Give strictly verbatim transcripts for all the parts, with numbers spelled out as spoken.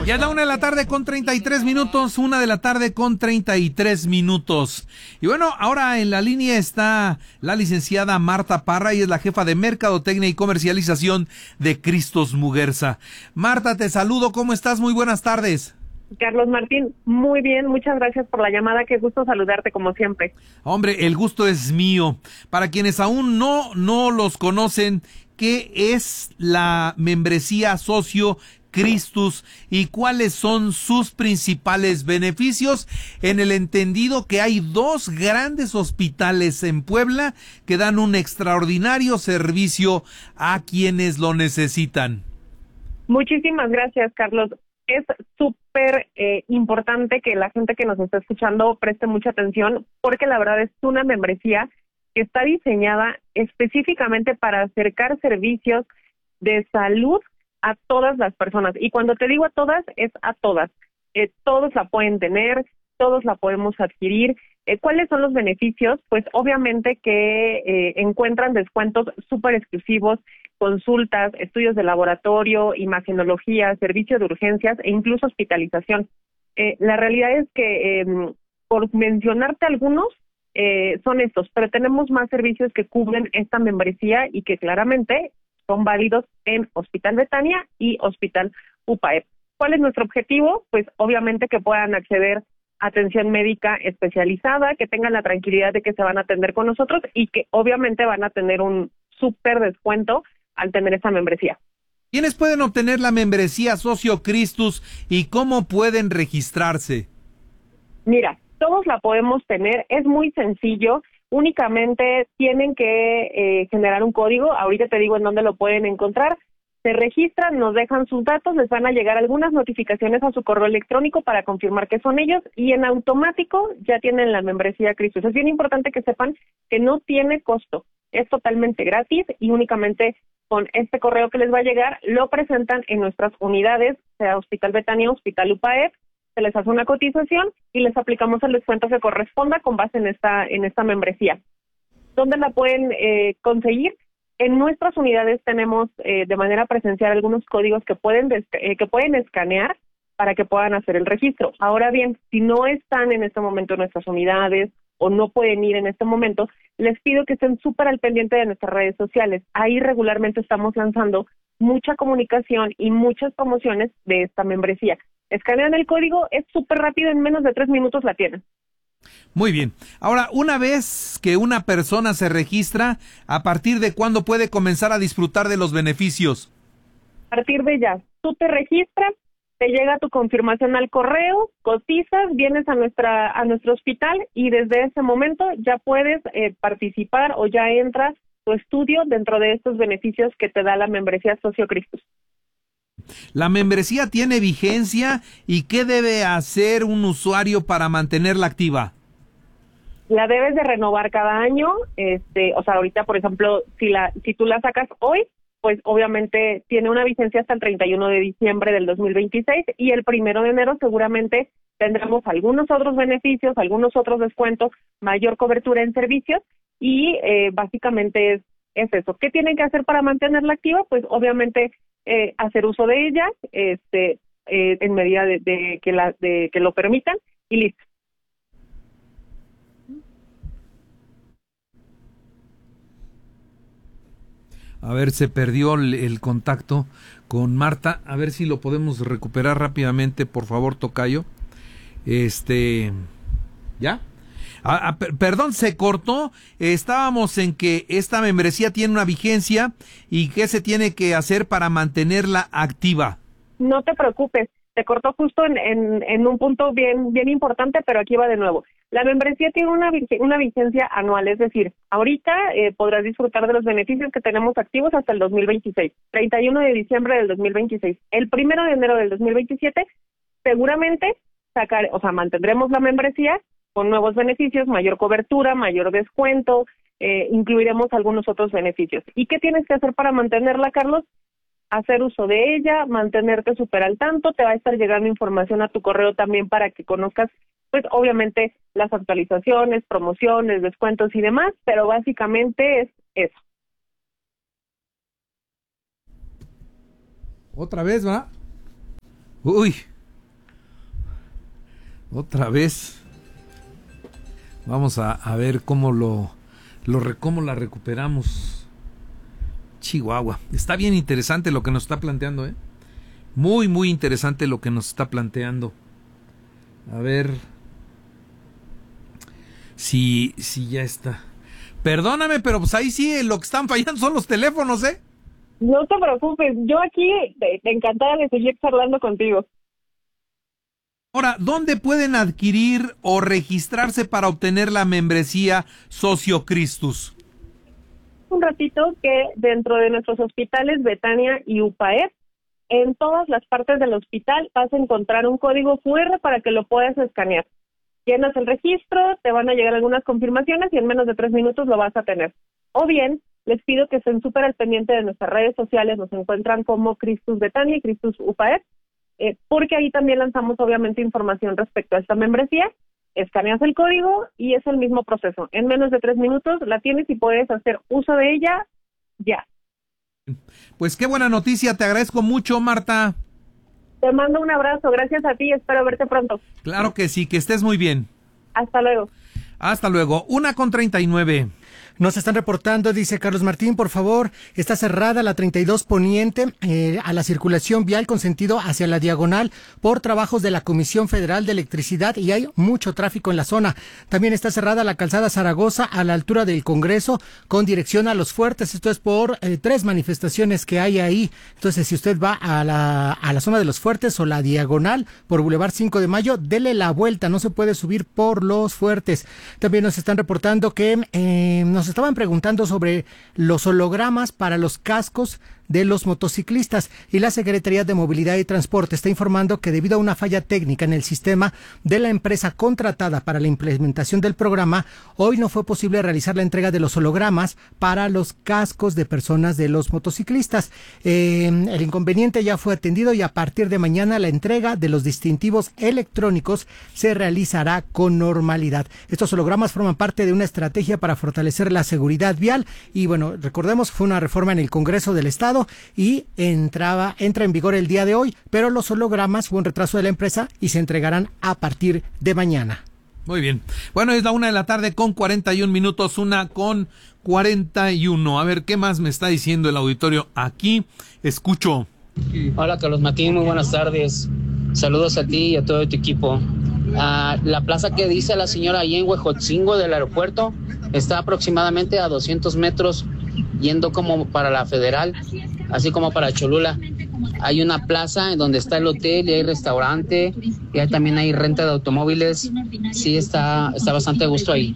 Ya es la una de la tarde con treinta y tres minutos, una de la tarde con treinta y tres minutos. Y bueno, ahora en la línea está la licenciada Marta Parra, y es la jefa de Mercadotecnia y Comercialización de Cristos Muguerza. Marta, te saludo, ¿cómo estás? Muy buenas tardes. Carlos Martín, muy bien, muchas gracias por la llamada, qué gusto saludarte como siempre. Hombre, el gusto es mío. Para quienes aún no, no los conocen, ¿qué es la membresía socio Cristos y cuáles son sus principales beneficios, en el entendido que hay dos grandes hospitales en Puebla que dan un extraordinario servicio a quienes lo necesitan? Muchísimas gracias, Carlos. Es súper eh, importante que la gente que nos está escuchando preste mucha atención, porque la verdad es una membresía que está diseñada específicamente para acercar servicios de salud a todas las personas. Y cuando te digo a todas, es a todas. Eh, todos la pueden tener, todos la podemos adquirir. Eh, ¿Cuáles son los beneficios? Pues obviamente que eh, encuentran descuentos súper exclusivos, consultas, estudios de laboratorio, imagenología, servicio de urgencias e incluso hospitalización. Eh, la realidad es que, eh, por mencionarte algunos, eh, son estos, pero tenemos más servicios que cubren esta membresía y que claramente son válidos en Hospital Betania y Hospital U P A E P. ¿Cuál es nuestro objetivo? Pues obviamente que puedan acceder a atención médica especializada, que tengan la tranquilidad de que se van a atender con nosotros y que obviamente van a tener un súper descuento al tener esta membresía. ¿Quiénes pueden obtener la membresía socio Cristos y cómo pueden registrarse? Mira, todos la podemos tener, es muy sencillo. Únicamente tienen que eh, generar un código, ahorita te digo en dónde lo pueden encontrar, se registran, nos dejan sus datos, les van a llegar algunas notificaciones a su correo electrónico para confirmar que son ellos y en automático ya tienen la membresía Cristos. Es bien importante que sepan que no tiene costo, es totalmente gratis y únicamente con este correo que les va a llegar lo presentan en nuestras unidades, sea Hospital Betania, Hospital U P A E P, se les hace una cotización y les aplicamos el descuento que corresponda con base en esta en esta membresía. ¿Dónde la pueden eh, conseguir? En nuestras unidades tenemos eh, de manera presencial algunos códigos que pueden eh, que pueden escanear para que puedan hacer el registro. Ahora bien, si no están en este momento en nuestras unidades o no pueden ir en este momento, les pido que estén súper al pendiente de nuestras redes sociales. Ahí regularmente estamos lanzando mucha comunicación y muchas promociones de esta membresía. Escanean el código, es súper rápido, en menos de tres minutos la tienen. Muy bien. Ahora, una vez que una persona se registra, ¿a partir de cuándo puede comenzar a disfrutar de los beneficios? A partir de ya, tú te registras, te llega tu confirmación al correo, cotizas, vienes a nuestra a nuestro hospital y desde ese momento ya puedes eh, participar o ya entra tu estudio dentro de estos beneficios que te da la membresía Socio Cristos. ¿La membresía tiene vigencia y qué debe hacer un usuario para mantenerla activa? La debes de renovar cada año, este, o sea, ahorita, por ejemplo, si la si tú la sacas hoy, pues obviamente tiene una vigencia hasta el treinta y uno de diciembre del dos mil veintiséis y el primero de enero seguramente tendremos algunos otros beneficios, algunos otros descuentos, mayor cobertura en servicios y eh, básicamente es, es eso. ¿Qué tienen que hacer para mantenerla activa? Pues obviamente eh, hacer uso de ella este, eh, en medida de, de, que la, de que lo permitan y listo. A ver, se perdió el, el contacto con Marta. A ver si lo podemos recuperar rápidamente, por favor, tocayo. Este, ¿ya? Ah, ah, per- perdón, se cortó. Estábamos en que esta membresía tiene una vigencia y qué se tiene que hacer para mantenerla activa. No te preocupes, te cortó justo en, en, en un punto bien bien importante, pero aquí va de nuevo. La membresía tiene una, una vigencia anual, es decir, ahorita eh, podrás disfrutar de los beneficios que tenemos activos hasta el dos mil veintiséis, treinta y uno de diciembre del dos mil veintiséis. El primero de enero del dos mil veintisiete, seguramente sacar, o sea, mantendremos la membresía con nuevos beneficios, mayor cobertura, mayor descuento, eh, incluiremos algunos otros beneficios. ¿Y qué tienes que hacer para mantenerla, Carlos? Hacer uso de ella, mantenerte súper al tanto, te va a estar llegando información a tu correo también para que conozcas, pues obviamente las actualizaciones, promociones, descuentos y demás, pero básicamente es eso. Otra vez, ¿va? Uy, Otra vez. Vamos a, a ver cómo lo, lo cómo la recuperamos. Chihuahua. Está bien interesante lo que nos está planteando, ¿eh? Muy, muy interesante lo que nos está planteando. A ver si, si ya está. Perdóname, pero pues ahí sí lo que están fallando son los teléfonos, ¿eh? No te preocupes, yo aquí te, te encantada de seguir charlando contigo. Ahora, ¿dónde pueden adquirir o registrarse para obtener la membresía Socio Christus? Un ratito que dentro de nuestros hospitales Betania y UPAEP, en todas las partes del hospital vas a encontrar un código cu erre para que lo puedas escanear. Llenas el registro, te van a llegar algunas confirmaciones y en menos de tres minutos lo vas a tener. O bien, les pido que estén súper al pendiente de nuestras redes sociales, nos encuentran como Christus Betania y Christus UPAEP, eh, porque ahí también lanzamos obviamente información respecto a esta membresía. Escaneas el código y es el mismo proceso. En menos de tres minutos la tienes y puedes hacer uso de ella ya. Pues qué buena noticia, te agradezco mucho, Marta. Te mando un abrazo, gracias a ti, espero verte pronto. Claro que sí, que estés muy bien. Hasta luego. Hasta luego, una con treinta y nueve. Nos están reportando, dice Carlos Martín, por favor, está cerrada la treinta y dos Poniente eh, a la circulación vial con sentido hacia la diagonal por trabajos de la Comisión Federal de Electricidad y hay mucho tráfico en la zona. También está cerrada la calzada Zaragoza a la altura del Congreso con dirección a Los Fuertes. Esto es por eh, tres manifestaciones que hay ahí. Entonces, si usted va a la, a la zona de Los Fuertes o la diagonal por Boulevard cinco de mayo, dele la vuelta, no se puede subir por Los Fuertes. También nos están reportando que eh, nos estaban preguntando sobre los hologramas para los cascos de los motociclistas y la Secretaría de Movilidad y Transporte está informando que debido a una falla técnica en el sistema de la empresa contratada para la implementación del programa, hoy no fue posible realizar la entrega de los hologramas para los cascos de personas de los motociclistas. Eh, el inconveniente ya fue atendido y a partir de mañana la entrega de los distintivos electrónicos se realizará con normalidad. Estos hologramas forman parte de una estrategia para fortalecer la seguridad vial y bueno, recordemos, fue una reforma en el Congreso del Estado y entraba, entra en vigor el día de hoy, pero los hologramas hubo un retraso de la empresa y se entregarán a partir de mañana. Muy bien. Bueno, es la una de la tarde con cuarenta y un minutos, una con cuarenta y uno. A ver, ¿qué más me está diciendo el auditorio aquí? Escucho. Hola, Carlos Martín, muy buenas tardes. Saludos a ti y a todo tu equipo. Uh, la plaza que dice la señora ahí en Huejotzingo del aeropuerto está aproximadamente a doscientos metros yendo como para la Federal, así como para Cholula. Hay una plaza en donde está el hotel y hay restaurante y hay, también hay renta de automóviles. Sí, está, está bastante a gusto ahí.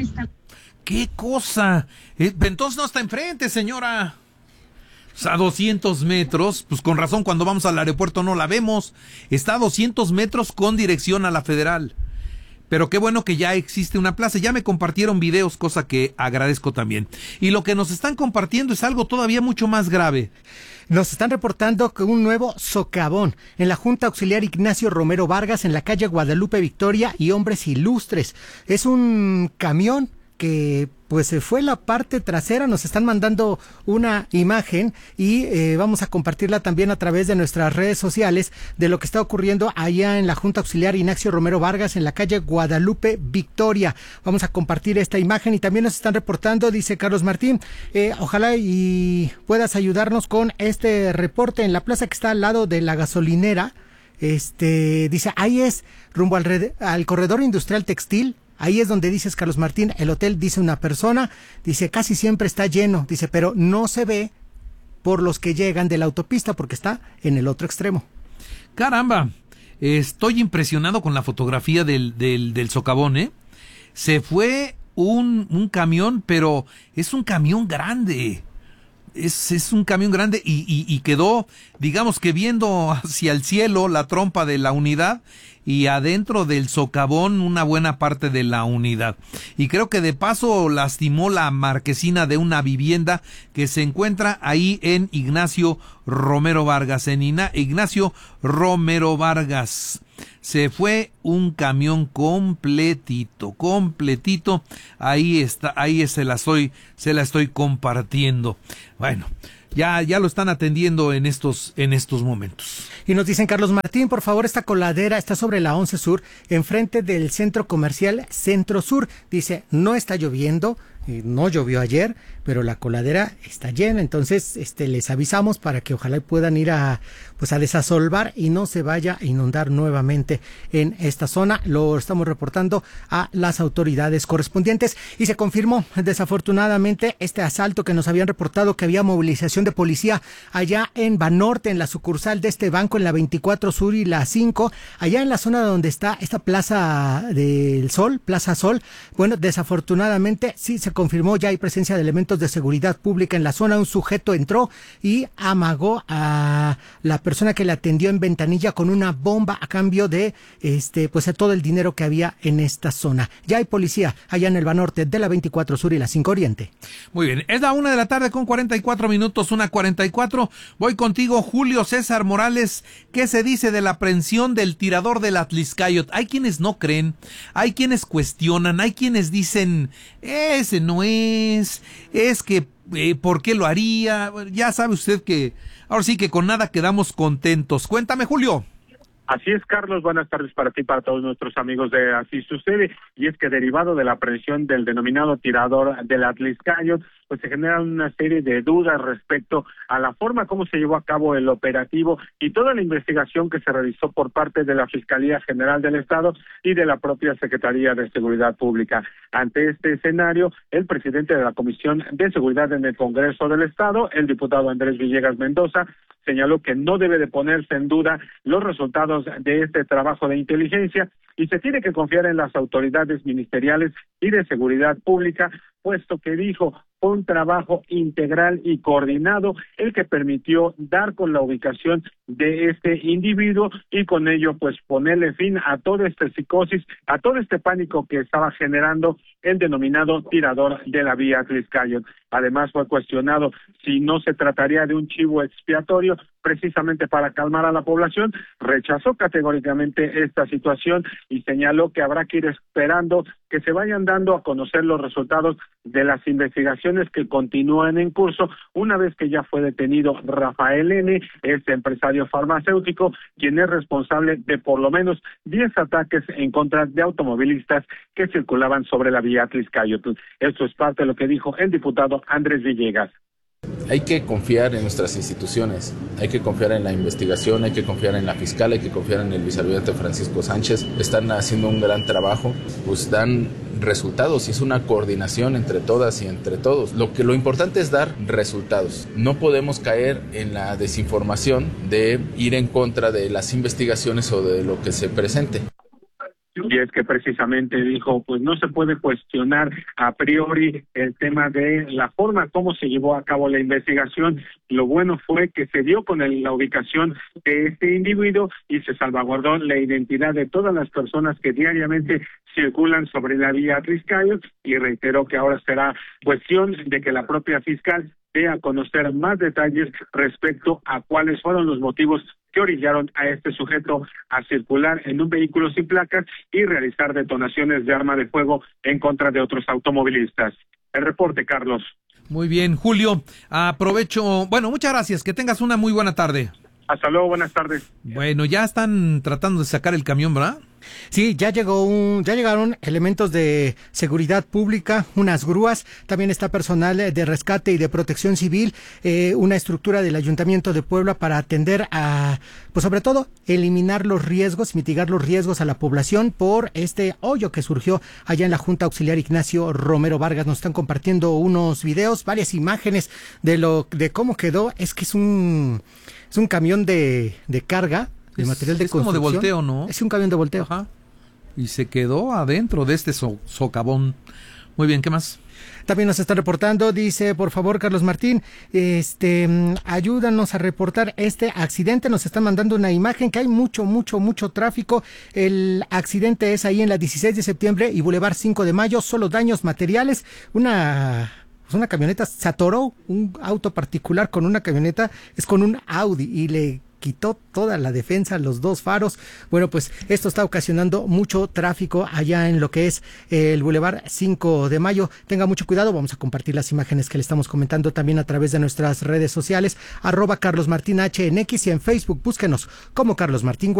¿Qué cosa? Eh, entonces no está enfrente, señora. O sea, a doscientos metros, pues con razón cuando vamos al aeropuerto no la vemos. Está a doscientos metros con dirección a la Federal. Pero qué bueno que ya existe una plaza. Ya me compartieron videos, cosa que agradezco también. Y lo que nos están compartiendo es algo todavía mucho más grave. Nos están reportando que un nuevo socavón en la Junta Auxiliar Ignacio Romero Vargas en la calle Guadalupe Victoria y Hombres Ilustres. Es un camión que pues se fue la parte trasera. Nos están mandando una imagen y eh, vamos a compartirla también a través de nuestras redes sociales de lo que está ocurriendo allá en la Junta Auxiliar Ignacio Romero Vargas en la calle Guadalupe Victoria. Vamos a compartir esta imagen y también nos están reportando, dice Carlos Martín, eh, ojalá y puedas ayudarnos con este reporte en la plaza que está al lado de la gasolinera. Este dice, ahí es rumbo al, red, al corredor industrial textil. Ahí es donde dices, Carlos Martín, el hotel, dice una persona, dice, casi siempre está lleno, dice, pero no se ve por los que llegan de la autopista porque está en el otro extremo. Caramba, estoy impresionado con la fotografía del, del, del socavón, ¿eh? Se fue un, un camión, pero es un camión grande. Es, es un camión grande y, y, y quedó, digamos que viendo hacia el cielo la trompa de la unidad y adentro del socavón una buena parte de la unidad. Y creo que de paso lastimó la marquesina de una vivienda que se encuentra ahí en Ignacio Romero Vargas. En Ina, Ignacio Romero Vargas. Se fue un camión completito, completito. Ahí está, ahí se la estoy, se la estoy compartiendo. Bueno, ya, ya lo están atendiendo en estos, en estos momentos. Y nos dicen, Carlos Martín, por favor, esta coladera está sobre la once Sur, enfrente del centro comercial Centro Sur. Dice, no está lloviendo, eh, no llovió ayer, pero la coladera está llena. Entonces, este, les avisamos para que ojalá puedan ir a, pues, a desasolvar y no se vaya a inundar nuevamente en esta zona. Lo estamos reportando a las autoridades correspondientes y se confirmó desafortunadamente este asalto que nos habían reportado, que había movilización de policía allá en Banorte, en la sucursal de este banco, en la veinticuatro Sur y la cinco, allá en la zona donde está esta Plaza del Sol, Plaza Sol. Bueno, desafortunadamente sí se confirmó, ya hay presencia de elementos de seguridad pública en la zona. Un sujeto entró y amagó a la persona que le atendió en ventanilla con una bomba a cambio de este pues de todo el dinero que había en esta zona. Ya hay policía allá en el Banorte de la veinticuatro Sur y la cinco Oriente. Muy bien, es la una de la tarde con cuarenta y cuatro minutos, una cuarenta y cuatro. Voy contigo, Julio César Morales. ¿Qué se dice de la aprehensión del tirador del Atlixcáyotl? Hay quienes no creen, hay quienes cuestionan, hay quienes dicen, ese no es, es que, eh, ¿por qué lo haría? Ya sabe usted que ahora sí que con nada quedamos contentos. Cuéntame, Julio. Así es, Carlos, buenas tardes para ti y para todos nuestros amigos de Así Sucede, y es que derivado de la aprehensión del denominado tirador del Atlixcáyotl, pues se generan una serie de dudas respecto a la forma como se llevó a cabo el operativo y toda la investigación que se realizó por parte de la Fiscalía General del Estado y de la propia Secretaría de Seguridad Pública. Ante este escenario, el presidente de la Comisión de Seguridad en el Congreso del Estado, el diputado Andrés Villegas Mendoza, señaló que no debe de ponerse en duda los resultados de este trabajo de inteligencia y se tiene que confiar en las autoridades ministeriales y de seguridad pública, puesto que dijo fue un trabajo integral y coordinado el que permitió dar con la ubicación de este individuo y con ello pues ponerle fin a toda esta psicosis, a todo este pánico que estaba generando el denominado tirador de la vía Atlixcáyotl. Además fue cuestionado si no se trataría de un chivo expiatorio precisamente para calmar a la población. Rechazó categóricamente esta situación y señaló que habrá que ir esperando que se vayan dando a conocer los resultados de las investigaciones que continúan en curso, una vez que ya fue detenido Rafael N., este empresario farmacéutico, quien es responsable de por lo menos diez ataques en contra de automovilistas que circulaban sobre la vía Atlixcáyotl. Esto es parte de lo que dijo el diputado Andrés Villegas. Hay que confiar en nuestras instituciones, hay que confiar en la investigación, hay que confiar en la fiscal, hay que confiar en el vicealmirante Francisco Sánchez. Están haciendo un gran trabajo, pues dan resultados y es una coordinación entre todas y entre todos. Lo que lo importante es dar resultados. No podemos caer en la desinformación de ir en contra de las investigaciones o de lo que se presente. Y es que precisamente dijo, pues no se puede cuestionar a priori el tema de la forma como se llevó a cabo la investigación. Lo bueno fue que se dio con el, la ubicación de este individuo y se salvaguardó la identidad de todas las personas que diariamente circulan sobre la vía Atlixcáyotl, y reiteró que ahora será cuestión de que la propia fiscal dé a conocer más detalles respecto a cuáles fueron los motivos que orillaron a este sujeto a circular en un vehículo sin placas y realizar detonaciones de arma de fuego en contra de otros automovilistas. El reporte, Carlos. Muy bien, Julio. Aprovecho. Bueno, muchas gracias. Que tengas una muy buena tarde. Hasta luego, buenas tardes. Bueno, ya están tratando de sacar el camión, ¿verdad? Sí, ya llegó un, ya llegaron elementos de seguridad pública, unas grúas, también está personal de rescate y de protección civil, eh, una estructura del Ayuntamiento de Puebla para atender a, pues sobre todo, eliminar los riesgos, mitigar los riesgos a la población por este hoyo que surgió allá en la Junta Auxiliar Ignacio Romero Vargas. Nos están compartiendo unos videos, varias imágenes de lo, de cómo quedó. Es que es un, es un camión de, de carga. De es, material de es como de volteo, ¿no? Es un camión de volteo. Ajá. Y se quedó adentro de este so- socavón. Muy bien, ¿qué más? También nos está reportando, dice, por favor, Carlos Martín, este, ayúdanos a reportar este accidente. Nos están mandando una imagen que hay mucho, mucho, mucho tráfico. El accidente es ahí en la dieciséis de septiembre y Boulevard cinco de mayo. Solo daños materiales. Una... Pues una camioneta se atoró, un auto particular con una camioneta, es con un Audi, y le quitó toda la defensa, los dos faros. Bueno, pues esto está ocasionando mucho tráfico allá en lo que es el Boulevard cinco de Mayo. Tenga mucho cuidado, vamos a compartir las imágenes que le estamos comentando también a través de nuestras redes sociales, arroba Carlos Martín H en X y en Facebook, búsquenos como Carlos Martín.